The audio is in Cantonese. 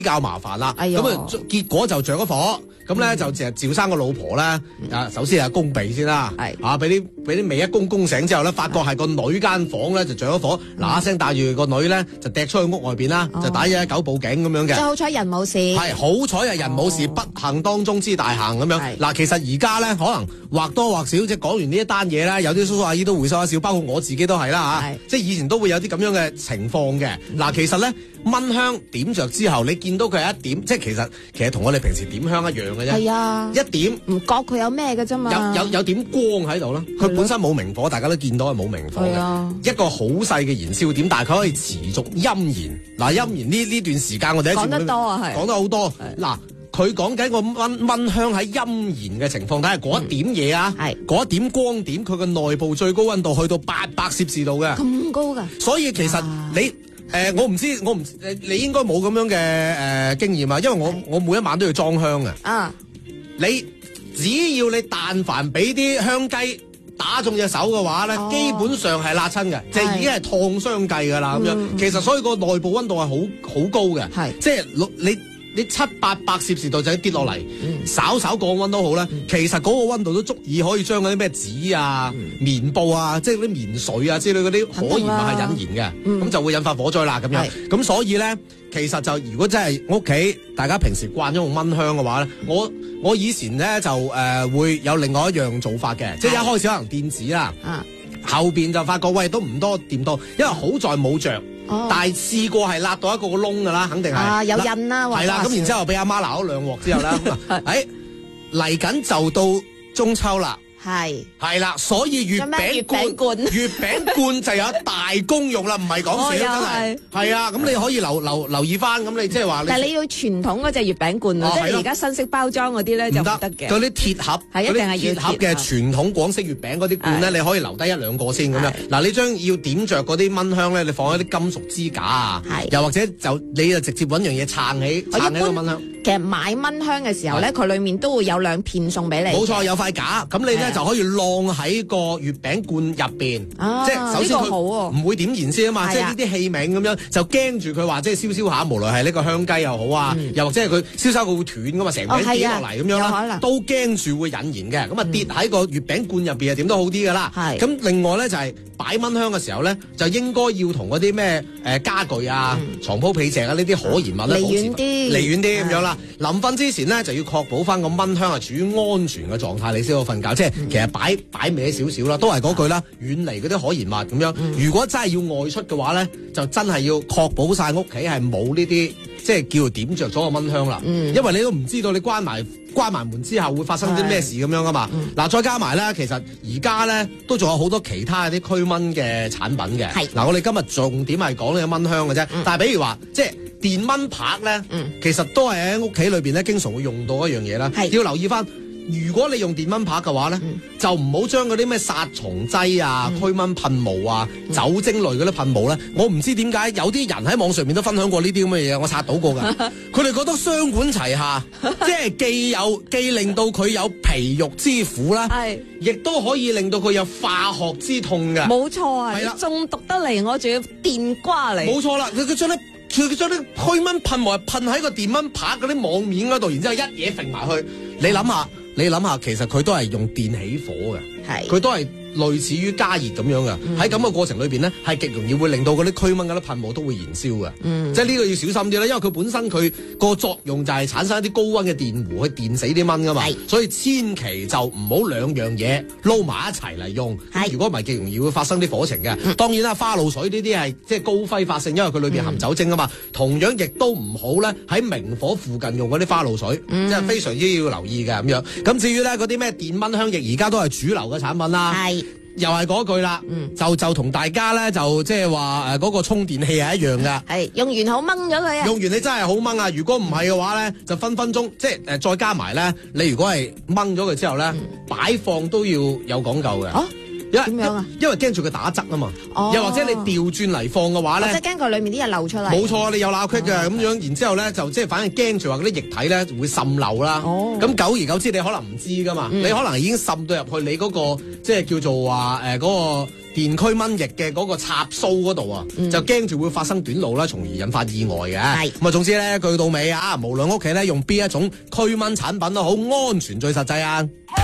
比較麻煩啦。咁啊結果就着咗火。咁咧就淨係趙生個老婆咧，首先係攻鼻先啦，俾啲尾一攻醒之後咧，發覺係個女間房咧就着咗火，嗱聲帶住個女咧就掟出去屋外邊啦，就打119報警咁樣嘅。 即係好彩人冇事， 係好彩係人冇事，不幸當中之大幸咁樣。嗱，其實而家咧可能或多或少即係講完呢一單嘢啦，有啲叔叔阿姨都回收一笑，包括我自己都係啦嚇，即係以前都會有啲咁樣嘅情況嘅。嗱，其實咧蚊香點着之後，你見到佢係一點，即係其實同我哋平時點香一樣嘅啫。 係啊， 一點唔覺佢有咩嘅啫嘛。 有點光喺度啦，佢本身冇明火，大家都見到係冇明火嘅。一個好細嘅燃燒點，但係佢可以持續陰燃。嗱，陰燃呢段時間我哋講得多啊，係講得好多。嗱，佢講緊個蚊香喺陰燃嘅情況底下，嗰一點嘢啊，嗰一點光點，佢嘅內部最高溫度去到800攝氏度嘅，咁高㗎。所以其實你。我唔知，你應該冇咁樣嘅經驗啊，因為我每一晚都要裝香嘅。你只要你但凡俾啲香雞打中隻手嘅話咧，基本上係辣親嘅，即係已經係燙傷計㗎啦咁樣。其實所以個內部溫度係好高嘅，即係你700-800攝氏度就跌落嚟，稍稍降溫都好啦。其實嗰個溫度都足以可以將嗰啲咩紙啊、棉布啊，即係嗰啲棉水啊之類嗰啲可燃物係引燃嘅，咁就會引發火災啦咁樣。咁所以咧，其實就如果真係屋企大家平時慣咗用蚊香嘅話咧，我以前咧就會有另外一樣做法嘅，即係一開始可能電子啦，後邊就發覺喂都唔多掂到，因為好在冇着。但係試過係辣到一個窿㗎啦，肯定係有印啦，係啦。咁然之後俾阿媽鬧咗2鑊之後咧，嚟緊就到中秋啦。係啦，所以月餅罐就有大功用啦，唔係講笑真係。係啊，咁你可以留意翻，咁你即係話。但係你要傳統嗰隻月餅罐，即係而家新式包裝嗰啲咧就唔得嘅。嗰啲鐵盒係一定係鐵盒嘅傳統廣式月餅嗰啲罐咧，你可以留低1-2個先咁樣。嗱，你將要點着嗰啲蚊香咧，你放喺啲金屬支架啊，又或者你就直接揾樣嘢撐起個蚊香。其實買蚊香嘅時候咧，佢裏面都會有2片送俾你。冇錯，有塊架，咁你咧就可以晾喺個月餅罐入邊。即係首先佢唔會點燃先啊嘛，即係呢啲器皿咁樣就驚住佢話即係燒燒下，無論係呢個香雞又好啊，又或者係佢燒燒佢會斷噶嘛，成餅跌落嚟咁樣啦，都驚住會引燃嘅。咁啊跌喺個月餅罐入邊啊，點都好啲噶啦。咁另外咧就係擺蚊香嘅時候咧，就應該要同嗰啲咩家具啊、床鋪被席啊呢啲可燃物咧離遠啲咁樣啦。臨瞓之前咧就要確保翻個蚊香係處於安全嘅狀態，你先好瞓覺。即係其實擺歪少少啦，都係嗰句啦，遠離嗰啲可燃物咁樣。如果真係要外出嘅話咧，就真係要確保晒屋企係冇呢啲即係叫做點着咗個蚊香啦。因為你都唔知道你關埋門之後會發生啲咩事咁樣噶嘛。嗱，再加埋咧，其實而家咧都仲有好多其他啲驅蚊嘅產品嘅。嗱，我哋今日重點係講呢個蚊香嘅啫。但係比如話即係電蚊拍咧，其實都係喺屋企裏邊咧經常會用到一樣嘢啦。要留意翻，如果你用電蚊拍嘅話咧，就唔好將嗰啲咩殺蟲劑啊、驅蚊噴霧啊、酒精類嗰啲噴霧咧。我唔知點解有啲人喺網上面都分享過呢啲咁嘅嘢，我刷到過㗎。佢哋覺得雙管齊下，即係既令到佢有皮肉之苦啦，亦都可以令到佢有化學之痛嘅。冇錯啊，係啦，中毒得嚟，我仲要電瓜嚟。冇錯啦，佢將啲驅蚊噴霧噴喺個電蚊拍嗰啲網面嗰度，然之後一嘢揈埋去。你諗下，其實佢都係用電起火嘅，佢都係類似於加熱咁樣嘅。喺咁嘅過程裏邊咧，係極容易會令到嗰啲驅蚊嗰啲噴霧都會燃燒嘅。即係呢個要小心啲啦，因為佢本身佢個作用就係產生一啲高溫嘅電弧去電死啲蚊噶嘛。所以千祈就唔好2樣嘢撈埋一齊嚟用。如果唔係，極容易會發生啲火情嘅。當然啦，花露水呢啲係即係高揮發性，因為佢裏邊含酒精啊嘛。同樣亦都唔好咧喺明火附近用嗰啲花露水，即係非常之要留意嘅咁樣。咁至於咧嗰啲咩電蚊香液，而家都係主流嘅產品啦。又係嗰句啦，就同大家咧就即係話嗰個充電器係一樣噶。用完好掹咗佢啊！用完你真係好掹啊！如果唔係嘅話咧，就分分鐘即係再加埋咧，你如果係掹咗佢之後咧，擺放都要有講究嘅。點樣啊？因為驚住佢打側啊嘛，又或者你調轉嚟放嘅話咧，即係驚佢裏面啲嘢漏出嚟。冇錯，你有罅隙嘅咁樣，然之後咧就即係反正驚住話嗰啲液體咧會滲漏啦。咁久而久之，你可能唔知噶嘛，你可能已經滲到入去你嗰個即係叫做話嗰個電驅蚊液嘅嗰個插蘇嗰度啊，就驚住會發生短路啦，從而引發意外嘅。係咁啊，總之咧，句到尾啊，無論屋企咧用邊一種驅蚊產品都好，安全最實際啊。